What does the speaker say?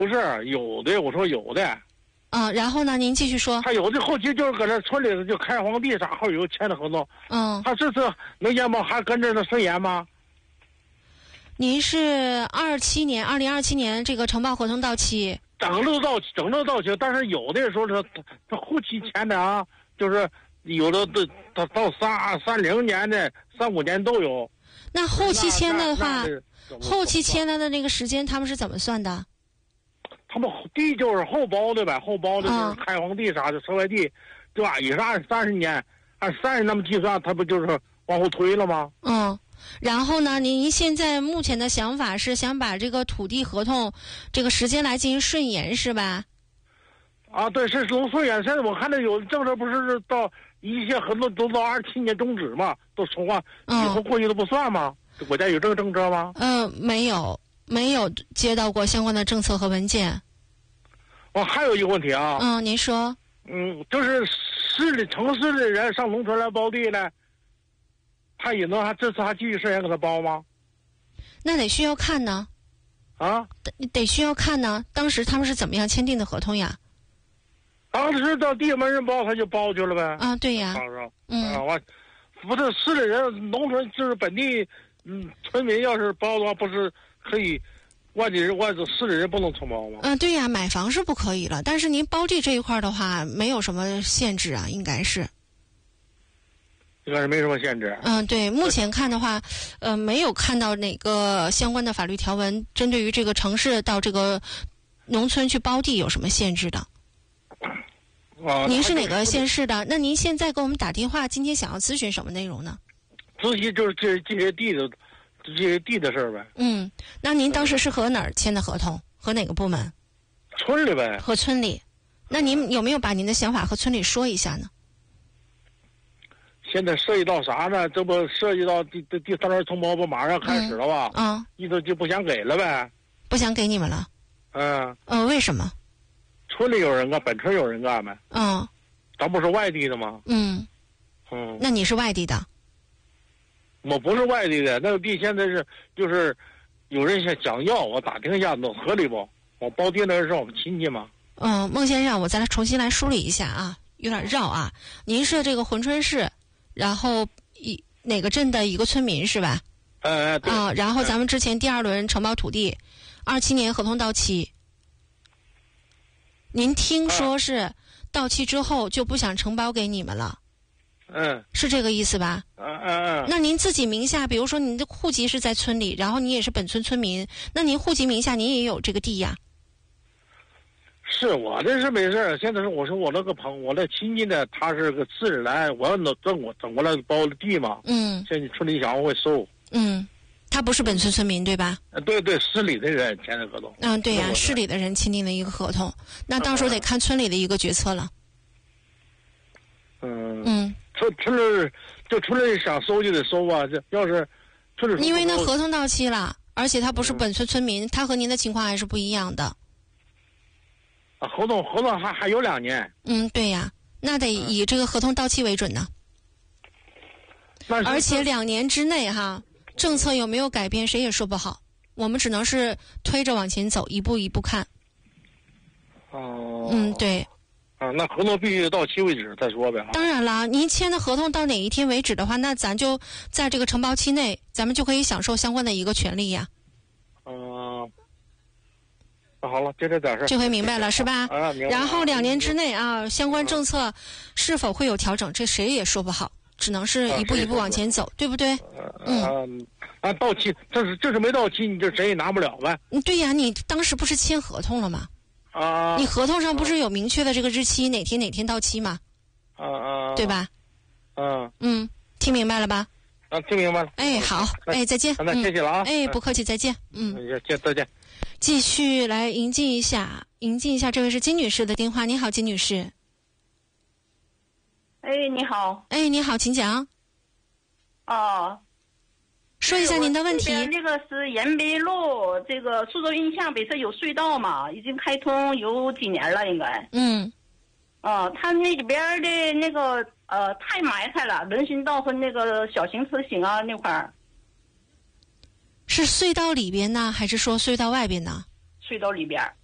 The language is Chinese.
不是有的，我说有的。 然后呢？您继续说。 他有的后期就是搁这村里就开荒地啥，后有签的合同。他这次能延吗？还跟着那申延吗？ 您是2027年这个承包合同到期， 整都到期，但是有的时候他后期签的啊，就是有的到30年的35年都有。 那后期签的话，后期签的那个时间他们是怎么算的？ 他们地就是后包的呗，后包的就是开荒地啥的，收外地，对吧？也是按30年，按30那么计算，他不就是往后推了吗？ 然后呢，您现在目前的想法是想把这个土地合同这个时间来进行顺延是吧？ 对，是从顺延。现在我看到有政策不是到一些合同都到27年终止嘛，都重换，以后过去都不算吗？国家有这个政策吗？ 没有接到过相关的政策和文件。 还有一个问题啊。 您说。 就是城市的人上农村来包地呢，他也能这次还继续申请给他包吗？ 那得需要看呢。得需要看呢。当时他们是怎么样签订的合同呀？ 当时到地没人包，他就包去了呗。 对呀。 不是市里人，农村就是本地，村民要是包的话，不是可以。外地市里人不能承包吗？ 对呀，买房是不可以了，但是您包地这一块的话，没有什么限制啊，应该是没什么限制。 对，目前看的话，没有看到哪个相关的法律条文针对于这个城市到这个农村去包地有什么限制的。您是哪个县市的？那您现在给我们打电话，今天想要咨询什么内容呢？ 咨询就是这些地的事儿呗。 那您当时是和哪儿签的合同？和哪个部门？ 村里呗。 和村里。那您有没有把您的想法和村里说一下呢？ 现在涉及到啥呢？这不涉及到第3轮承包不马上开始了吧？意思就不想给了呗。 不想给你们了。为什么？ 村里有人干，本村有人干呗。咱不是外地的吗？ 那你是外地的？ 我不是外地的，那个地现在就是有人想要，我打听一下，能合理不？我包地那是我们亲戚吗？ 孟先生，我再重新来梳理一下啊，有点绕啊。您是这个珲春市，然后哪个镇的一个村民是吧？ 对。 然后咱们之前第2轮承包土地，27年合同到期，您听说是到期之后就不想承包给你们了？是这个意思吧？那您自己名下，比如说您的户籍是在村里，然后你也是本村村民，那您户籍名下您也有这个地呀？ 是我这是没事。现在是我说我那个我那亲戚呢，他是个市里来，我要整过来包的地嘛。现在村里想会收。 他不是本村村民对吧？ 对，市里的人签的合同。 对呀，市里的人签订的一个合同，那到时候得看村里的一个决策了。村里想收就得收啊，这要是村里因为那合同到期了，而且他不是本村村民，他和您的情况还是不一样的。 合同还有2年。 对呀，那得以这个合同到期为准呢。而且2年之内政策有没有改变，谁也说不好。我们只能是推着往前走，一步一步看。对。 那合同必须到期为止再说呗。 当然了，您签的合同到哪一天为止的话，那咱就在这个承包期内，咱们就可以享受相关的一个权利呀。 那好了，就这点事儿。 这回明白了是吧？ 明白。 然后2年之内相关政策是否会有调整，这谁也说不好，只能是一步一步往前走，对不对？ 到期，这是没到期，你这谁也拿不了呗。 对呀，你当时不是签合同了吗？你合同上不是有明确的这个日期，哪天到期吗？对吧？听明白了吧？ 听明白了。 好，再见。 那谢谢了啊。 不客气，再见。 再见。 继续来迎进一下，这位是金女士的电话。你好，金女士。 你好。 你好，请讲。说一下您的问题。 那个是延北路，这个苏州印象北侧有隧道嘛，已经开通有几年了，应该。他那里边的那个太埋汰了，人行道和那个小型车行那块儿。 是隧道里边呢，还是说隧道外边呢？ 隧道里边。